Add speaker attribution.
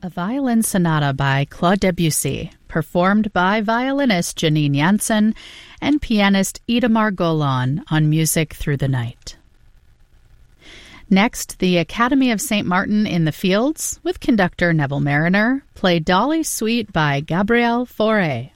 Speaker 1: A violin sonata by Claude Debussy, performed by violinist Janine Jansen and pianist Itamar Golan on Music Through the Night. Next, the Academy of St. Martin in the Fields, with conductor Neville Mariner, played Dolly Suite by Gabriel Fauré.